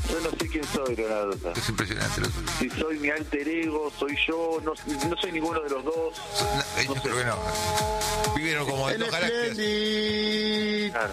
Yo no sé quién soy, Leonardo. Es impresionante lo tuyo. Si soy mi alter ego, soy yo, no soy ninguno de los dos. Yo creo que no. Vivieron como en dos galaxias. Claro.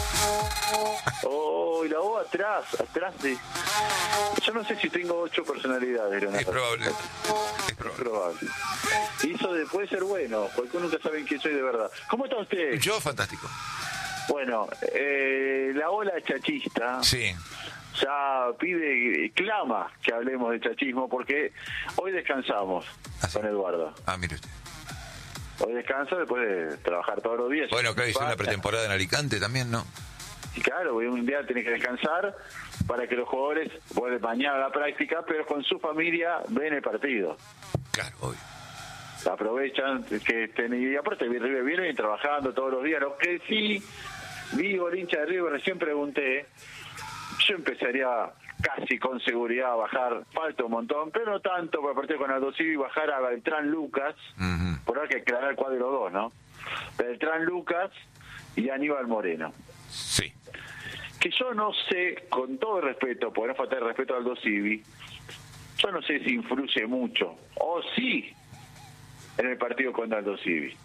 Oh, y la voz atrás de... Yo no sé si tengo 8 personalidades, Leonardo. Es probable. Es probable. Y eso puede ser bueno, porque uno nunca sabe quién soy de verdad. ¿Cómo está usted? Yo, fantástico. Bueno, la ola chachista... Sí. Ya clama que hablemos de chachismo, porque hoy descansamos con Eduardo. Mire usted. Hoy descanso después de trabajar todos los días. Bueno, claro, hizo una pretemporada en Alicante también, ¿no? Y claro, hoy un día tiene que descansar para que los jugadores vuelvan mañana a la práctica, pero con su familia ven el partido. Claro, obvio. Aprovechan que estén, y aparte River viene trabajando todos los días. Lo que sí, digo, el hincha de River, recién pregunté, yo empezaría casi con seguridad a bajar, falta un montón, pero no tanto para partir con Aldo Civi, bajar a Beltrán Lucas, por ahora hay que aclarar el cuadro 2, ¿no? Beltrán Lucas y Aníbal Moreno. Sí. Que yo no sé, con todo el respeto, porque no falta el respeto a Aldo Civi, yo no sé si influye mucho, o sí, en el partido contra Aldo Civi.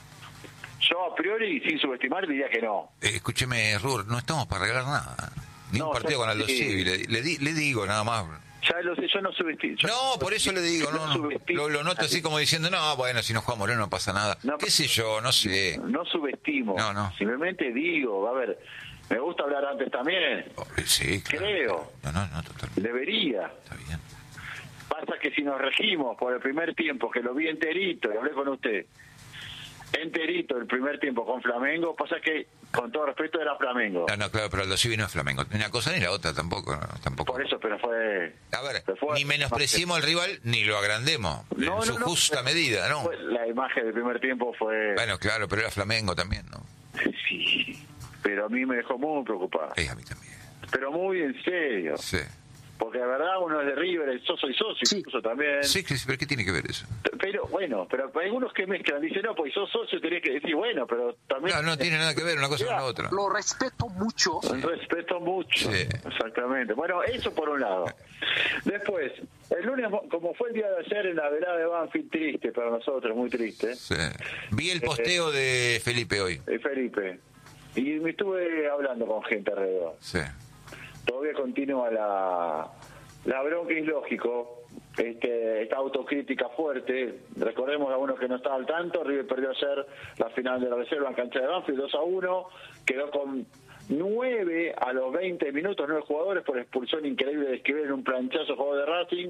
Yo a priori, sin subestimar, diría que no. Escúcheme, Rur, no estamos para regalar nada. Ni un partido con Aldo Civi. Le digo nada más. Ya lo sé, yo no subestimo. No, por eso le digo, lo noto así como diciendo, no, bueno, si no juega Moreno no pasa nada. No, ¿qué sé yo? No sé. No subestimo. No. Simplemente digo, a ver, me gusta hablar antes también. Sí, claro. Creo. No, totalmente. Debería. Está bien. Pasa que si nos regimos por el primer tiempo, que lo vi enterito, y hablé con usted, enterito el primer tiempo con Flamengo, pasa que, con todo respeto, era Flamengo. No, claro, pero Aldo Civi no es Flamengo. Ni una cosa ni la otra tampoco. Por eso, pero fue... A ver, ni menospreciemos al rival, ni lo agrandemos. En su justa medida, ¿no? La imagen del primer tiempo fue... Bueno, claro, pero era Flamengo también, ¿no? Sí, pero a mí me dejó muy preocupado. A mí también. Pero muy en serio. Sí. Porque la verdad uno es de River, yo soy socio, sí. Incluso también. Sí, pero ¿qué tiene que ver eso? Pero bueno, pero hay algunos que mezclan, dicen, no, pues sos socio, tenés que decir, bueno, pero también... No tiene nada que ver una cosa con la otra. Lo respeto mucho. Sí. Respeto mucho, sí. Exactamente. Bueno, eso por un lado. Después, el lunes, como fue el día de ayer en la velada de Banfield, triste para nosotros, muy triste. Sí. Vi el posteo de Felipe hoy. Felipe. Y me estuve hablando con gente alrededor. Sí. Todavía continúa la bronca, es lógico, esta autocrítica fuerte. Recordemos a uno que no estaba al tanto, River perdió ayer la final de la reserva en cancha de Banfield 2-1, quedó con 9 a los 20 minutos, 9 jugadores por expulsión increíble de Esquivel en un planchazo juego de Racing,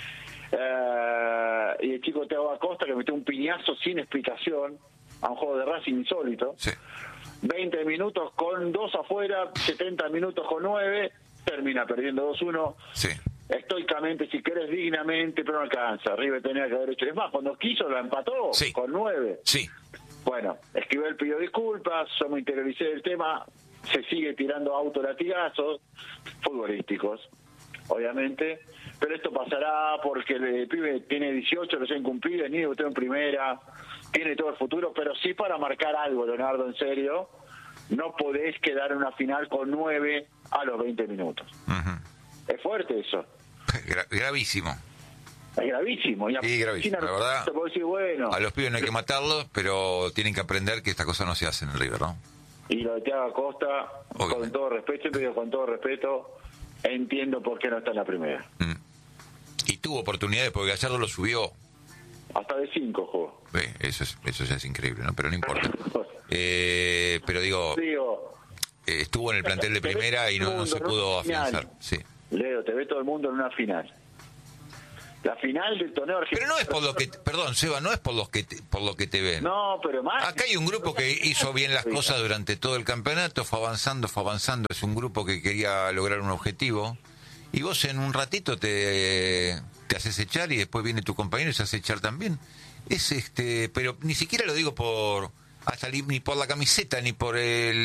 y el chico Thiago Acosta que metió un piñazo sin explicación a un juego de Racing insólito. Sí. 20 minutos con 2 afuera, 70 minutos con 9, termina perdiendo 2-1. Sí. Estoicamente, si querés, dignamente, pero no alcanza. River tenía que haber hecho. Es más, cuando quiso lo empató con 9. Sí. Bueno, Esquivel pidió disculpas, yo me interioricé del tema, se sigue tirando autolatigazos futbolísticos, obviamente, pero esto pasará porque el pibe tiene 18 recién cumplidos, ni debutó en primera, tiene todo el futuro, pero sí para marcar algo, Leonardo, en serio, no podés quedar en una final con 9 a los 20 minutos. Es fuerte eso. Gravísimo. Es gravísimo. Sí, gravísimo. La verdad, puedo decir, bueno, a los pibes no hay que matarlos, pero tienen que aprender que estas cosas no se hacen en el River, ¿no? Y lo de Thiago Acosta, con todo respeto, siempre digo con todo respeto, entiendo por qué no está en la primera. Y tuvo oportunidades, porque Gallardo lo subió. Hasta de 5 jugó. Eso ya es increíble, ¿no? Pero no importa. Pero digo, estuvo en el plantel de primera y no se pudo afianzar. Sí. Leo, te ve todo el mundo en una final. La final del torneo argentino. Pero no es por lo que, perdón, Seba, no es por lo que te ven. No, pero más. Acá hay un grupo que hizo bien las cosas durante todo el campeonato, fue avanzando. Es un grupo que quería lograr un objetivo. Y vos en un ratito te haces echar y después viene tu compañero y se hace echar también. Pero ni siquiera lo digo ni por la camiseta, ni por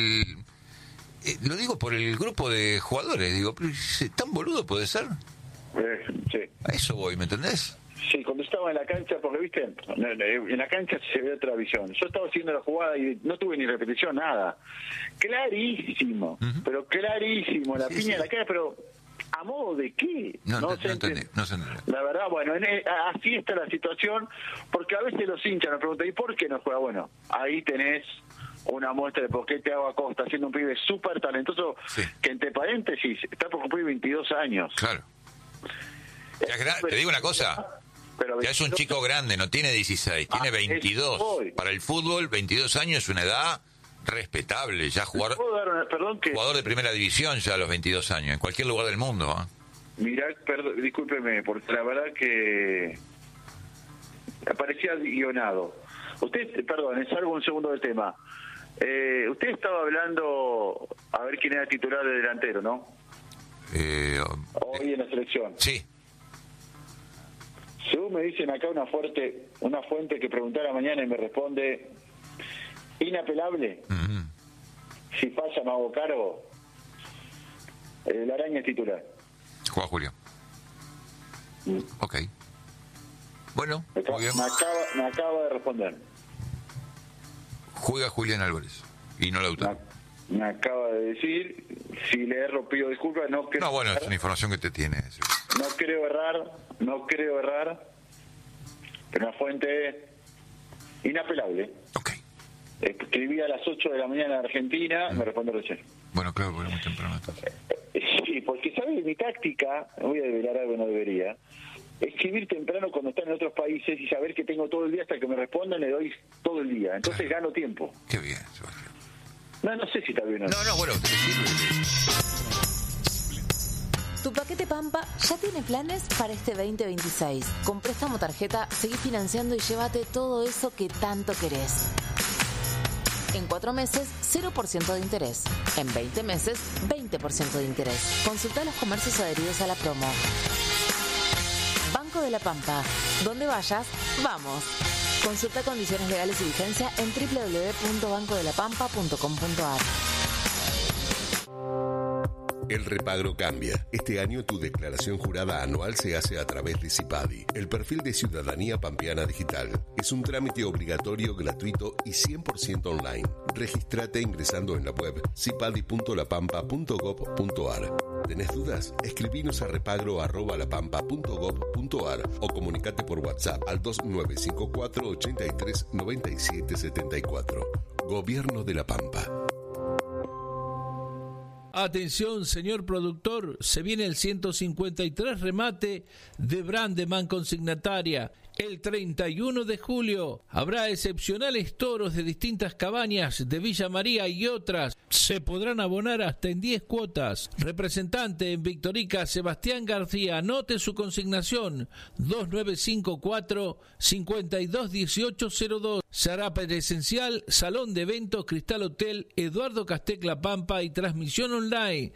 lo digo por el grupo de jugadores. Digo, ¿tan boludo puede ser? Sí. A eso voy, ¿me entendés? Sí, cuando estaba en la cancha, porque viste, en la cancha se ve otra visión. Yo estaba haciendo la jugada y no tuve ni repetición, nada. Clarísimo, pero clarísimo, la piña en la cara, pero ¿A modo de qué? No entendí. La verdad, bueno, así está la situación, porque a veces los hinchas nos preguntan, ¿y por qué no juega? Bueno, ahí tenés una muestra de por qué Thiago Acosta, siendo un pibe súper talentoso, sí, que entre paréntesis, está por cumplir 22 años. Claro. Te digo una cosa, pero ya es un chico grande, no tiene 16, tiene 22. Para el fútbol, 22 años es una edad respetable, ya jugador de primera división ya a los 22 años, en cualquier lugar del mundo. Mirá, discúlpeme, porque la verdad que parecía guionado. Usted, perdón, salgo un segundo del tema. Usted estaba hablando, a ver quién era titular de delantero, ¿no? Hoy en la selección. Sí. Según me dicen acá una fuente que preguntara mañana y me responde inapelable. Uh-huh. Si pasa me hago cargo. La Araña es titular. Juega Julio. Ok. Bueno, muy bien. Me acaba de responder. Juega Julián Álvarez y no Lautaro. Me acaba de decir, si le erro pido disculpas, no creo. No, bueno, es una información que te tiene. Sí. No creo errar, pero una fuente inapelable. Ok. Escribí a las 8 de la mañana en Argentina, me respondió recién. Bueno, claro, porque muy temprano entonces. Sí, porque ¿sabes? Mi táctica, voy a develar algo que no debería, escribir temprano cuando están en otros países y saber que tengo todo el día hasta que me respondan, le doy todo el día. Entonces claro, gano tiempo. Qué bien, Sebastián. No sé si está bien o no. No, bueno, te sirve. Tu paquete Pampa ya tiene planes para este 2026. Con préstamo tarjeta, seguí financiando y llévate todo eso que tanto querés. En 4 meses, 0% de interés. En 20 meses, 20% de interés. Consulta los comercios adheridos a la promo. Banco de la Pampa. Donde vayas, vamos. Consulta condiciones legales y vigencia en www.bancodelapampa.com.ar. El repagro cambia. Este año tu declaración jurada anual se hace a través de CIPADI, el perfil de Ciudadanía Pampeana Digital. Es un trámite obligatorio, gratuito y 100% online. Regístrate ingresando en la web cipadi.lapampa.gov.ar. ¿Tenés dudas? Escribinos a repagro@lapampa.gov.ar o comunicate por WhatsApp al 2954 83 97 74. Gobierno de la Pampa. Atención, señor productor, se viene el 153 remate de Brandeman Consignataria. El 31 de julio habrá excepcionales toros de distintas cabañas de Villa María y otras. Se podrán abonar hasta en 10 cuotas. Representante en Victorica, Sebastián García. Anote su consignación 2954-521802. Se hará presencial, Salón de Eventos, Cristal Hotel, Eduardo Castec La Pampa y transmisión online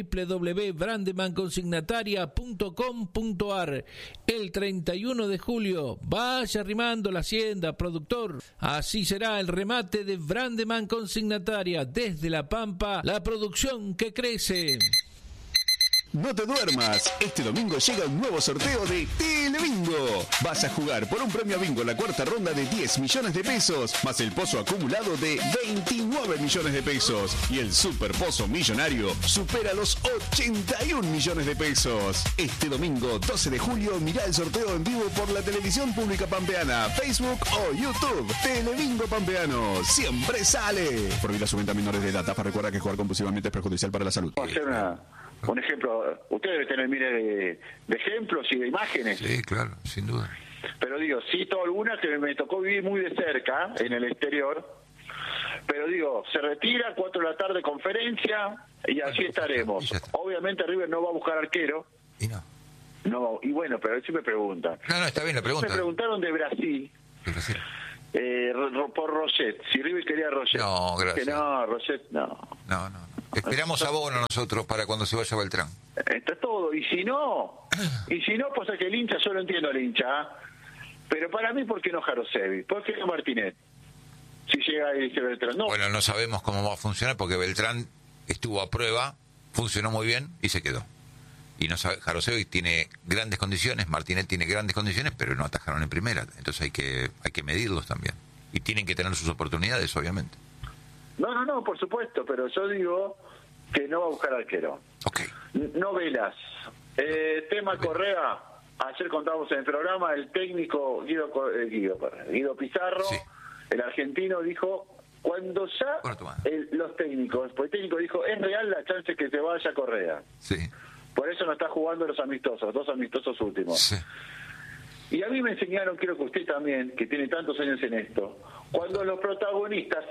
www.brandemanconsignataria.com.ar. El 31 de julio, vaya arrimando la hacienda, productor. Así será el remate de Brandeman Consignataria. Desde La Pampa, la producción que crece. No te duermas, este domingo llega un nuevo sorteo de Telebingo. Vas a jugar por un premio bingo en la cuarta ronda de 10 millones de pesos, más el pozo acumulado de 29 millones de pesos. Y el super pozo millonario supera los 81 millones de pesos. Este domingo 12 de julio mirá el sorteo en vivo por la televisión pública pampeana, Facebook o YouTube. Telebingo Pampeano, siempre sale. Prohibida su venta a menores de edad. TAFA recuerda que jugar compulsivamente es perjudicial para la salud. Un ejemplo, usted debe tener miles de ejemplos y de imágenes. Sí, claro, sin duda. Pero digo, cito algunas que me tocó vivir muy de cerca en el exterior. Pero digo, se retira, 4 de la tarde conferencia y así estaremos. Obviamente River no va a buscar arquero. Y no. No, y bueno, pero sí me preguntan. No, está bien la pregunta. Me preguntaron de Brasil. ¿De Brasil? Por Roset, si River quería Roset. No, gracias. Que no, Roset no. No. Esperamos a Bono nosotros para cuando se vaya Beltrán. Está todo, y si no, pues es que el hincha, yo lo entiendo al hincha, pero para mí, ¿por qué no Jarosevi? ¿Por qué no Martínez? Si llega y dice Beltrán, no. Bueno, no sabemos cómo va a funcionar porque Beltrán estuvo a prueba, funcionó muy bien y se quedó. Y no sabe, Jarosevi tiene grandes condiciones, Martínez tiene grandes condiciones, pero no atajaron en primera, entonces hay que medirlos también. Y tienen que tener sus oportunidades, obviamente. No, por supuesto, pero yo digo que no va a buscar arquero. Okay. Novelas. Tema Correa. Ayer contábamos en el programa, el técnico Guido Pizarro, sí, el argentino, dijo, cuando ya los técnicos, pues el técnico dijo, es real la chance que se vaya Correa. Sí. Por eso no está jugando los amistosos, 2 amistosos últimos. Sí. Y a mí me enseñaron, creo que usted también, que tiene tantos años en esto, cuando los protagonistas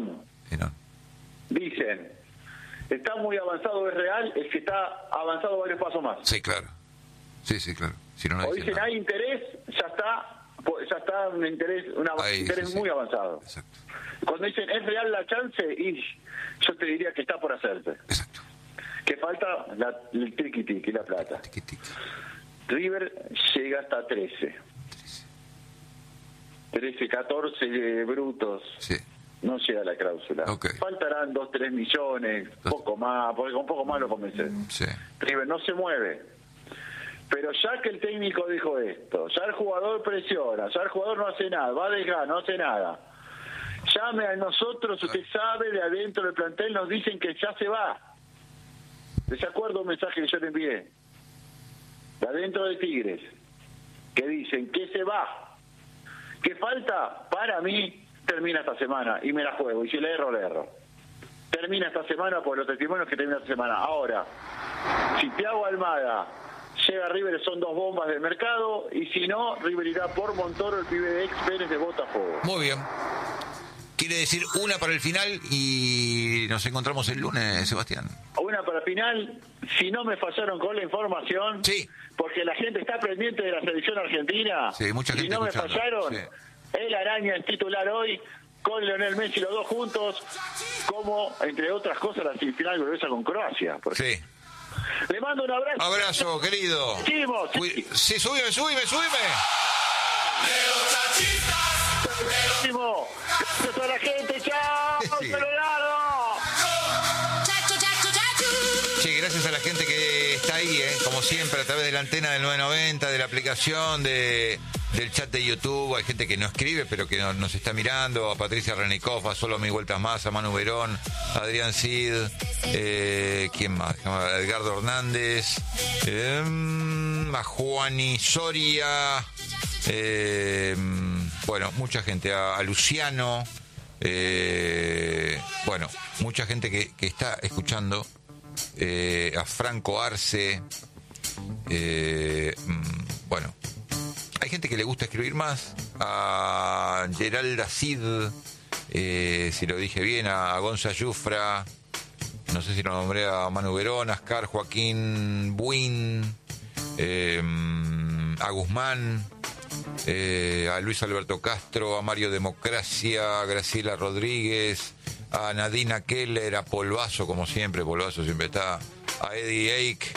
dicen, está muy avanzado, es real, es que está avanzado varios pasos más. Sí, claro. Sí, claro. Si no, o dicen, hay interés, ya está un interés, interés muy avanzado. Exacto. Cuando dicen, es real la chance, y yo te diría que está por hacerse. Exacto. Que falta el tiqui-tiqui, la plata. Tiqui-tiqui. River llega hasta 13, 14 brutos. Sí. No llega la cláusula. Okay. Faltarán 2-3 millones, poco más, porque con poco más lo convence. Sí. River no se mueve. Pero ya que el técnico dijo esto, ya el jugador presiona, ya el jugador no hace nada, va a dejar, no hace nada. Llame a nosotros, usted sabe, de adentro del plantel nos dicen que ya se va. ¿Les acuerdo un mensaje que yo le envié? De adentro de Tigres, que dicen que se va. ¿Qué falta? Para mí, termina esta semana y me la juego. Y si le erro. Termina esta semana por los testimonios que termina esta semana. Ahora, si Thiago Almada llega a River, son 2 bombas del mercado, y si no, River irá por Montoro, el pibe de ex Pérez de Botafogo. Muy bien. Quiere decir una para el final y nos encontramos el lunes, Sebastián. Una para el final, si no me fallaron con la información, sí, porque la gente está pendiente de la selección argentina. Sí, mucha gente si no escuchando. Me fallaron, sí. El Araña es titular hoy, con Lionel Messi, los 2 juntos, como, entre otras cosas, la semifinal gloriosa con Croacia. Sí. Le mando un abrazo. Abrazo, querido. Seguimos. Sí, súbime. Gracias a la gente, chao, sí. Colorado. Sí, gracias a la gente que está ahí, como siempre, a través de la antena del 990, de la aplicación, del chat de YouTube. Hay gente que no escribe, pero que nos está mirando. A Patricia Renikov, a Solo Mis Vueltas Más, a Manu Verón, a Adrián Cid, ¿quién más? A Edgardo Hernández, a Juani Soria, bueno, mucha gente, a Luciano, bueno, mucha gente que está escuchando, a Franco Arce, bueno, hay gente que le gusta escribir más, a Geralda Cid, si lo dije bien, a Gonza Yufra, no sé si lo nombré, a Manu Verón, a Ascar, Joaquín Buin, a Guzmán, a Luis Alberto Castro, a Mario Democracia, a Graciela Rodríguez, a Nadina Keller, a Polvazo, como siempre, Polvazo siempre está, a Eddie Eik,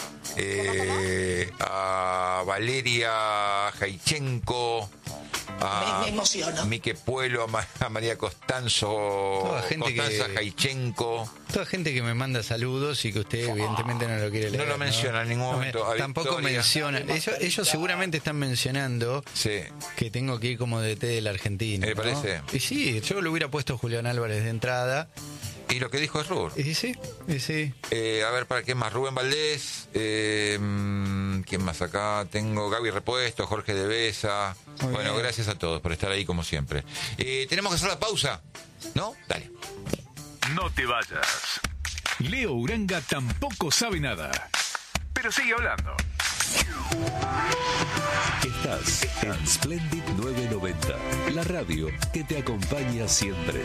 a Valeria Jaichenko, a Mique Puelo, a María Constanza Jaichenko. Toda gente que me manda saludos y que usted evidentemente no lo quiere leer. No lo menciona en ningún momento. Tampoco menciona. Ellos seguramente están mencionando, sí, que tengo que ir como DT de la Argentina. ¿Me parece? Y sí, yo lo hubiera puesto Julián Álvarez de entrada. Y lo que dijo es Rubén. Y sí. A ver, ¿para qué más? Rubén Valdés. ¿Quién más acá? Tengo Gaby Repuesto, Jorge de Besa. Bueno, bien. Gracias a todos por estar ahí como siempre. Tenemos que hacer la pausa, ¿no? Dale. No te vayas. Leo Uranga tampoco sabe nada, pero sigue hablando. Estás en Splendid 990, la radio que te acompaña siempre.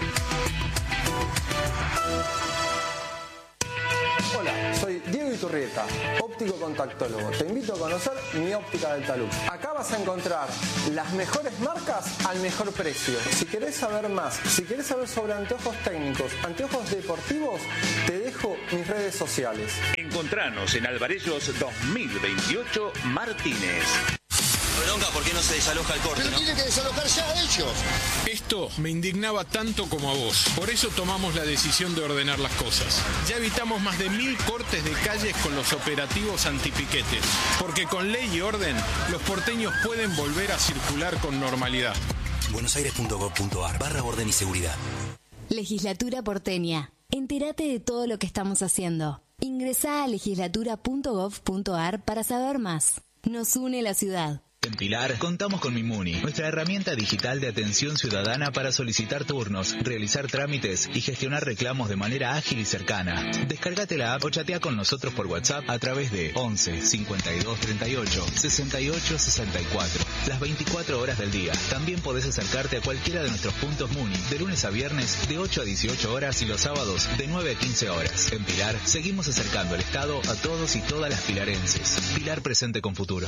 Hola, soy Diego Iturrieta, óptico contactólogo. Te invito a conocer mi óptica del talud. Acá vas a encontrar las mejores marcas al mejor precio. Si querés saber más, si querés saber sobre anteojos técnicos, anteojos deportivos, te dejo mis redes sociales. Encontranos en Alvarellos 2028 Martínez. Bronca, ¿por qué no se desaloja el corte? Pero tiene que desalojar ya ellos. Esto me indignaba tanto como a vos. Por eso tomamos la decisión de ordenar las cosas. Ya evitamos más de 1000 cortes de calles con los operativos antipiquetes. Porque con ley y orden, los porteños pueden volver a circular con normalidad. buenosaires.gov.ar/orden y seguridad. Legislatura porteña. Entérate de todo lo que estamos haciendo. Ingresá a legislatura.gov.ar para saber más. Nos une la ciudad. En Pilar contamos con Mimuni, nuestra herramienta digital de atención ciudadana para solicitar turnos, realizar trámites y gestionar reclamos de manera ágil y cercana. Descárgate la app o chatea con nosotros por WhatsApp a través de 11 52 38 68 64, las 24 horas del día. También podés acercarte a cualquiera de nuestros puntos Muni, de lunes a viernes de 8 a 18 horas y los sábados de 9 a 15 horas. En Pilar seguimos acercando el Estado a todos y todas las pilarenses. Pilar presente con futuro.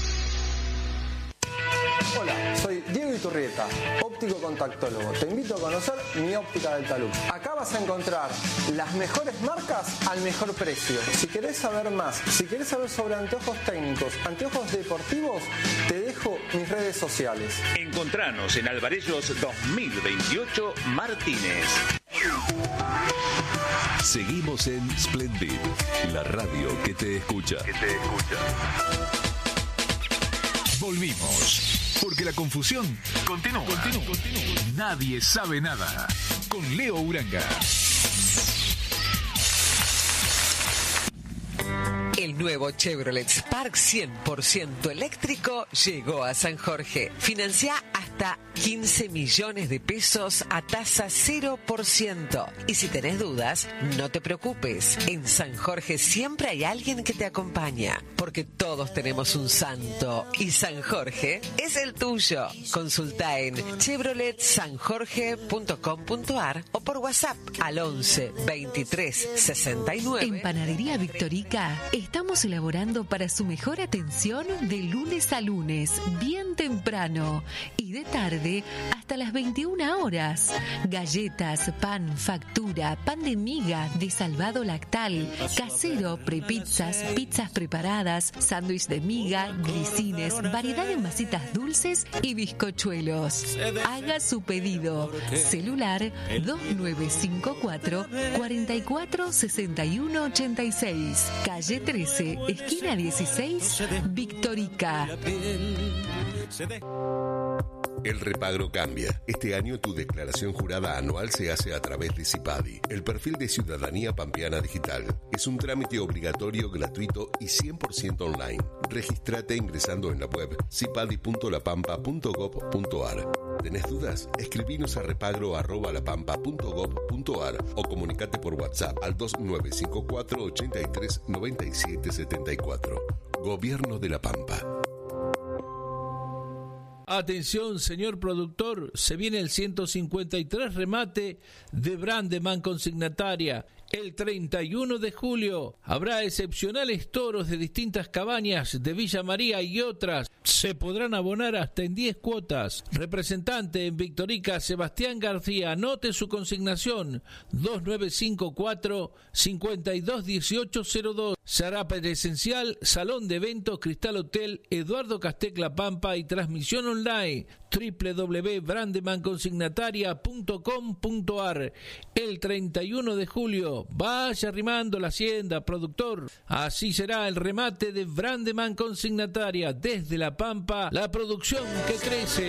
Hola, soy Diego Iturrieta, óptico contactólogo. Te invito a conocer mi óptica del talud. Acá vas a encontrar las mejores marcas al mejor precio. Si querés saber más, si querés saber sobre anteojos técnicos, anteojos deportivos, te dejo mis redes sociales. Encontranos en Alvarellos 2028 Martínez. Seguimos en Splendid, la radio que te escucha. Volvimos. Porque la confusión continúa. Nadie sabe nada. Con Leo Uranga. El nuevo Chevrolet Spark 100% eléctrico llegó a San Jorge. Financia hasta 15 millones de pesos a tasa 0%. Y si tenés dudas, no te preocupes. En San Jorge siempre hay alguien que te acompaña. Porque todos tenemos un santo. Y San Jorge es el tuyo. Consulta en chevroletsanjorge.com.ar o por WhatsApp al 11 23 69. En Panadería Victorica estamos elaborando para su mejor atención de lunes a lunes, bien temprano, y de tarde hasta las 21 horas. Galletas, pan, factura, pan de miga, de salvado lactal, casero, prepizzas, pizzas preparadas, sándwich de miga, glicines, variedad de masitas dulces y bizcochuelos. Haga su pedido. Celular 2954 44 61 86. Calle 13, esquina 16, Victorica. El repagro cambia. Este año tu declaración jurada anual se hace a través de CIPADI, el perfil de Ciudadanía Pampeana Digital. Es un trámite obligatorio, gratuito y 100% online. Regístrate ingresando en la web cipadi.lapampa.gov.ar. ¿Tenés dudas? Escribinos a repagro@lapampa.gov.ar o comunicate por WhatsApp al 2954 83 97 74. Gobierno de La Pampa. Atención, señor productor, se viene el 153 remate de Brandeman Consignataria. El 31 de julio habrá excepcionales toros de distintas cabañas de Villa María y otras. Se podrán abonar hasta en 10 cuotas. Representante en Victorica, Sebastián García. Anote su consignación 2954 521802. Se hará presencial, Salón de Eventos, Cristal Hotel, Eduardo Castec La Pampa y transmisión online www.brandemanconsignataria.com.ar. El 31 de julio, vaya arrimando la hacienda, productor. Así será el remate de Brandeman Consignataria. Desde La Pampa, la producción que crece.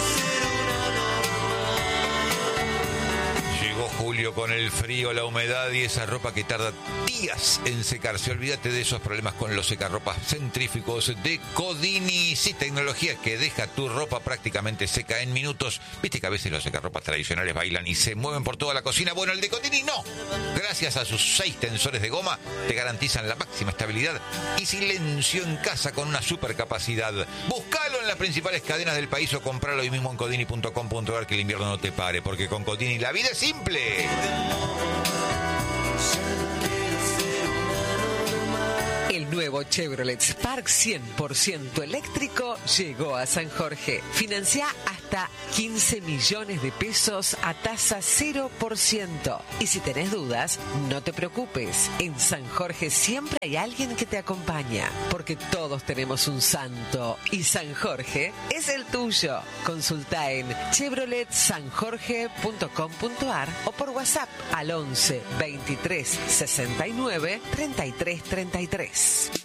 Llegó julio con el frío, la humedad y esa ropa que tarda días en secarse. Olvídate de esos problemas con los secarropas centrífugos de Codini. Sí, tecnología que deja tu ropa prácticamente seca en minutos. Viste que a veces los secarropas tradicionales bailan y se mueven por toda la cocina. Bueno, el de Codini no. Gracias a sus 6 tensores de goma te garantizan la máxima estabilidad y silencio en casa con una super capacidad. Búscalo en las principales cadenas del país o compralo hoy mismo en codini.com.ar, que el invierno no te pare, porque con Codini la vida es simple. El nuevo Chevrolet Spark 100% eléctrico llegó a San Jorge. Financia hasta 15 millones de pesos a tasa 0%. Y si tenés dudas, no te preocupes. En San Jorge siempre hay alguien que te acompaña. Porque todos tenemos un santo. Y San Jorge es el tuyo. Consulta en chevroletsanjorge.com.ar o por WhatsApp al 11 23 69 33 33.